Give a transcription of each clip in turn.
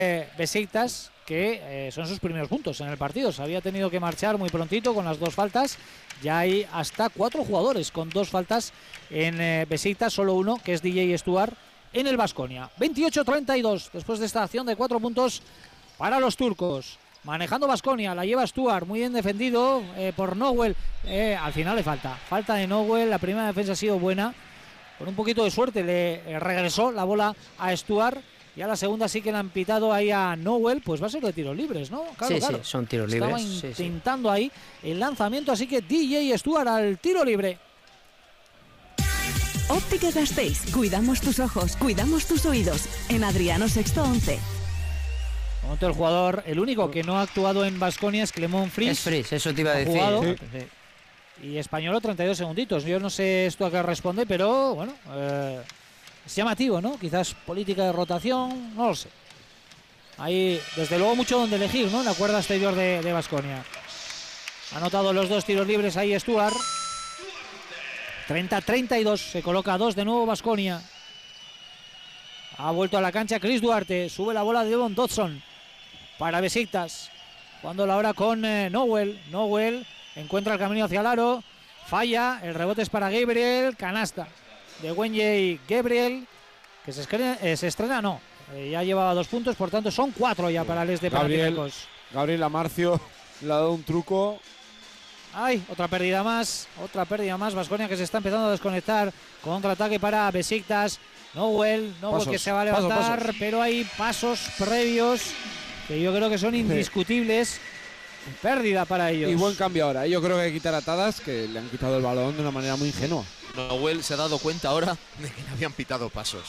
Besiktas, que son sus primeros puntos en el partido. Se había tenido que marchar muy prontito con las dos faltas. Ya hay hasta 4 jugadores con 2 faltas en Besiktas, solo uno, que es DJ Stuart, en el Baskonia. 28-32, después de esta acción de 4 puntos para los turcos. Manejando Baskonia, la lleva Stuart, muy bien defendido por Nowell. Al final le falta de Nowell. La primera defensa ha sido buena. Con un poquito de suerte le regresó la bola a Stuart. Y a la segunda sí que le han pitado ahí a Nowell. Pues va a ser de tiros libres, ¿no? Claro, sí, claro. Sí, son tiros libres. Estaba intentando ahí el lanzamiento, así que DJ Stuart al tiro libre. Óptica Gasteiz, cuidamos tus ojos, cuidamos tus oídos. En Adriano Sexto 11. Momento el jugador, el único que no ha actuado en Baskonia es Clement Fries. Es Fries, eso te iba a decir. Jugado, sí. Y Español 32 segunditos. Yo no sé esto a qué responde, pero bueno, es llamativo, ¿no? Quizás política de rotación, no lo sé. Hay desde luego mucho donde elegir, ¿no? En la cuerda exterior de Baskonia. Ha anotado los 2 tiros libres ahí Stuart. 30-32, se coloca 2 de nuevo Baskonia. Ha vuelto a la cancha Chris Duarte, sube la bola de Devon Dodson para Besiktas. Jugando la hora con Nowell. Nowell encuentra el camino hacia el aro, falla, el rebote es para Gabriel, canasta de Wenjay Gabriel, que se estrena, no, ya llevaba 2 puntos, por tanto son 4 ya para el de Panathinaikos. Gabriel Amarcio le ha dado un truco. Ay, otra pérdida más, Baskonia que se está empezando a desconectar. Contraataque para Besiktas. Nowell que se va a levantar, pasos. Pero hay pasos previos que yo creo que son indiscutibles. Pérdida para ellos. Y buen cambio ahora. Yo creo que hay que quitar atadas, que le han quitado el balón de una manera muy ingenua. Nowell se ha dado cuenta ahora de que le habían pitado pasos.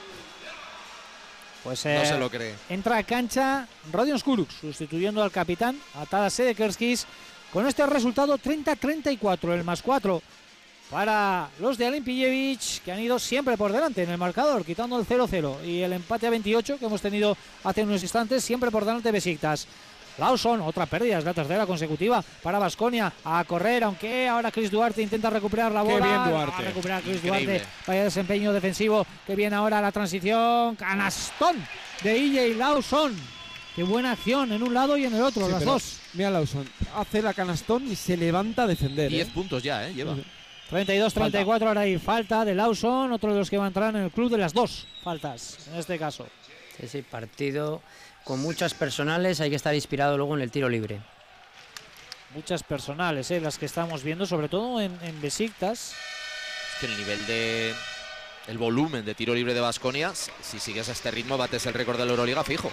Pues no se lo cree. Entra a cancha Rodion Skuruks, sustituyendo al capitán Atadas Sedekerskis. Con este resultado 30-34, el +4 para los de Alimpijevic, que han ido siempre por delante en el marcador, quitando el 0-0 y el empate a 28 que hemos tenido hace unos instantes, siempre por delante Besiktas. Lawson, otra pérdida, es la tercera consecutiva para Baskonia, a correr, aunque ahora Chris Duarte intenta recuperar la bola. Qué bien Duarte. Va a recuperar Chris Duarte, vaya desempeño defensivo, que viene ahora la transición, canastón de EJ Lawson. Qué buena acción en un lado y en el otro, las dos. Mira Lawson, hace la canastón y se levanta a defender. 10 puntos ya, lleva. 32-34, ahora hay falta de Lawson, otro de los que va a entrar en el club de las 2 faltas, en este caso. Sí, partido con muchas personales, hay que estar inspirado luego en el tiro libre. Muchas personales, las que estamos viendo, sobre todo en Besiktas. Es que el nivel de... el volumen de tiro libre de Baskonia, si sigues a este ritmo, bates el récord de la Euroliga fijo.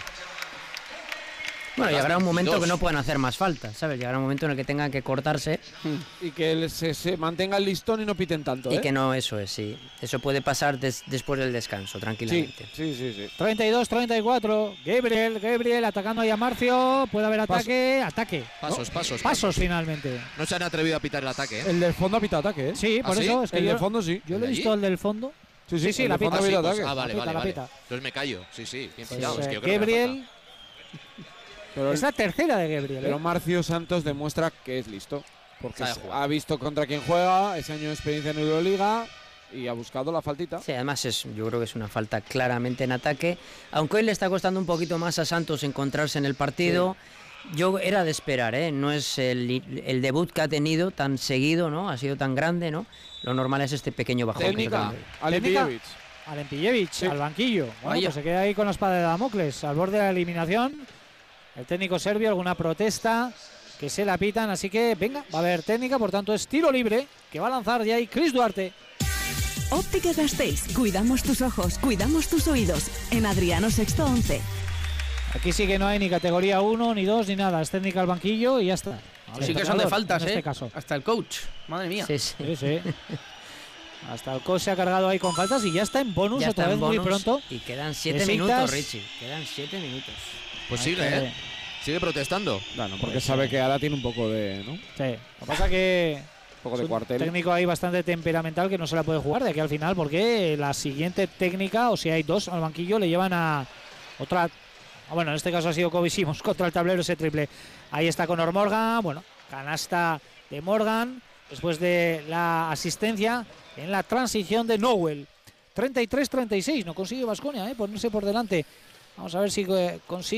Bueno, llegará un momento que no puedan hacer más faltas, ¿sabes? Llegará un momento en el que tengan que cortarse. Y que se mantenga el listón y no piten tanto, Y que no, eso es, sí. Eso puede pasar después del descanso, tranquilamente. Sí. 32-34, Gabriel atacando ahí a Marcio, puede haber ataque. Pasos finalmente. No se han atrevido a pitar el ataque, El del fondo ha pitado ataque, Sí, por eso. Es que el del fondo sí. Yo lo he visto el del fondo. Sí, la pita. Vale. Entonces me callo. Sí. Bien pillado. Pues, es que yo creo Gabriel... Pero es la tercera de Gabriel. Pero Marcio Santos demuestra que es listo. Porque ha visto contra quién juega, ese año de experiencia en Euroliga y ha buscado la faltita. Sí, además yo creo que es una falta claramente en ataque. Aunque hoy le está costando un poquito más a Santos encontrarse en el partido. Sí. Yo era de esperar, no es el debut que ha tenido tan seguido, ¿no? Ha sido tan grande, ¿no? Lo normal es este pequeño bajón. Técnica, Alimpijevic, sí. Al banquillo. Bueno, pues se queda ahí con la espada de Damocles, al borde de la eliminación. El técnico serbio, alguna protesta que se la pitan, así que venga, va a haber técnica, por tanto es tiro libre que va a lanzar ya ahí Chris Duarte. Óptica Gasteiz, cuidamos tus ojos, cuidamos tus oídos. En Adriano Sexto 11. Aquí sí que no hay ni categoría 1, ni 2, ni nada, es técnica al banquillo y ya está. Sí que son de faltas, en este caso. Hasta el coach, madre mía. Sí. Hasta el coach se ha cargado ahí con faltas y ya está en bonus otra vez muy pronto. Y quedan 7 minutos, Richie, quedan 7 minutos. Pues sigue, sigue protestando. Bueno, porque sabe que ahora tiene un poco de... ¿no? Sí, lo que pasa que un poco de cuartel. Técnico ahí bastante temperamental que no se la puede jugar de aquí al final, porque la siguiente técnica, o si hay 2 al banquillo, le llevan a otra... Bueno, en este caso ha sido Kobe Simons contra el tablero ese triple. Ahí está Conor Morgan, bueno, canasta de Morgan, después de la asistencia en la transición de Nowell. 33-36, no consigue Baskonia ponerse por delante. Vamos a ver si consigue